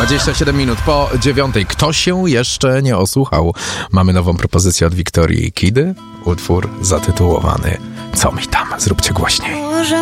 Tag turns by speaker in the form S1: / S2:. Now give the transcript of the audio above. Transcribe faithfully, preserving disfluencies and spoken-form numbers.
S1: dwadzieścia siedem minut po dziewiątej. Kto się jeszcze nie osłuchał? Mamy nową propozycję od Wiktorii Kidy. Utwór zatytułowany Co mi tam? Zróbcie głośniej.